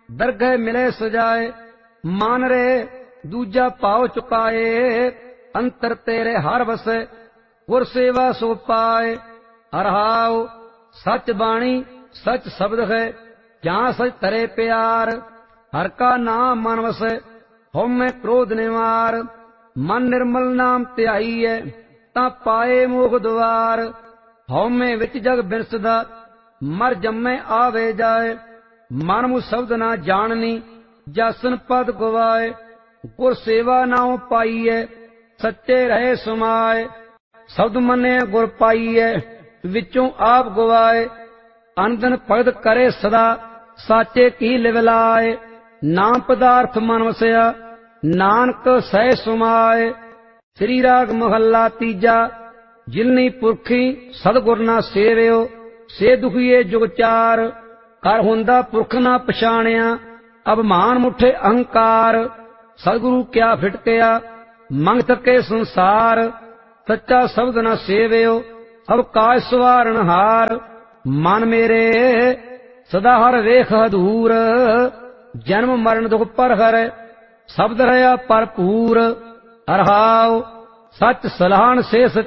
दरगह मिले सजाए, मान रे दूजा पाओ चुकाए, अंतर तेरे हर बसे, गुर सेवा सो पाए। अरहाओ सच बाणी सच शब्द है, जहाँ सच तरे प्यार, हर का नाम मन वसे, हो में क्रोध निवार। मन निर्मल नाम त्याईए, ता पाए मोह द्वार, हो में विच जग बिरसदा, मर जम्मे आवे जाए। मन मु शब्द ना जाननी, जासन पद गवाए, गुर सेवा नाउ पाईए, सच्चे रहे समाए। शब्द मने गुर पाईए, विचों आप गवाए, अनदन भगत करे सदा, साचे की लिवलाए। नाम पदार्थ मन वसया, नानक सह समाए। श्री राग महला तीजा, जिलनी पुरखी सतगुर ना सेवियो, से दुखिए जुग चार। कर हुंदा पुरख ना पछाणिया, अभिमान मुठे अहंकार। सतगुरु क्या फिटकिया, मंग थके संसार। सच्चा शब्द न सेवियो, सब काज सवारण हार। मन मेरे सदा हर वेख हदूर, जन्म मरण दुख पर हर, शब्द रहा भरपूर। अरहाओ सच सलाहन से